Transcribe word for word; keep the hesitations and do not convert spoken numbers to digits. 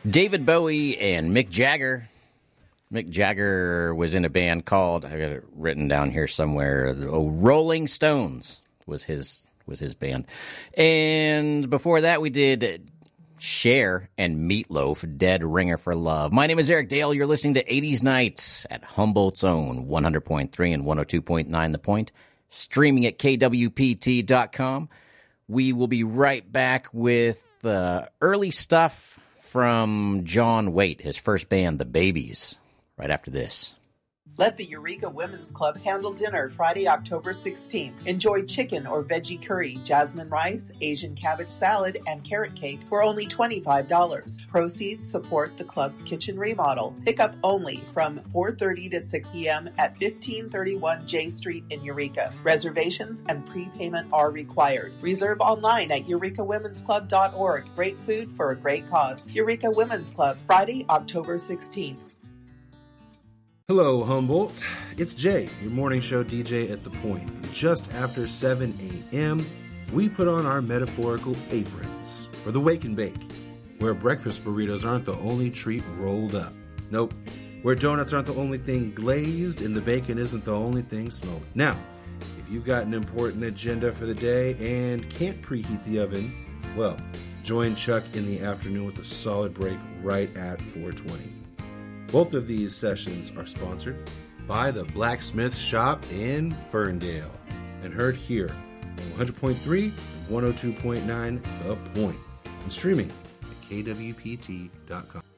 David Bowie and Mick Jagger. Mick Jagger was in a band called, I got it written down here somewhere, oh, Rolling Stones was his was his band. And before that we did Cher and Meatloaf, Dead Ringer for Love. My name is Eric Dale. You're listening to eighties Nights at Humboldt's Own, one hundred point three and one oh two point nine The Point, streaming at K W P T dot com. We will be right back with uh, early stuff from John Waite, his first band, The Babies, right after this. Let the Eureka Women's Club handle dinner Friday, October sixteenth. Enjoy chicken or veggie curry, jasmine rice, Asian cabbage salad, and carrot cake for only twenty-five dollars. Proceeds support the club's kitchen remodel. Pickup only from four thirty to six p.m. at fifteen thirty-one J Street in Eureka. Reservations and prepayment are required. Reserve online at eureka women's club dot org. Great food for a great cause. Eureka Women's Club, Friday, October sixteenth. Hello, Humboldt. It's Jay, your morning show D J at The Point. Just after seven a.m., we put on our metaphorical aprons for the Wake and Bake, where breakfast burritos aren't the only treat rolled up. Nope. Where donuts aren't the only thing glazed and the bacon isn't the only thing smoked. Now, if you've got an important agenda for the day and can't preheat the oven, well, join Chuck in the afternoon with a solid break right at four twenty. Both of these sessions are sponsored by the Blacksmith Shop in Ferndale and heard here on one hundred point three and one oh two point nine The Point and streaming at K W P T dot com.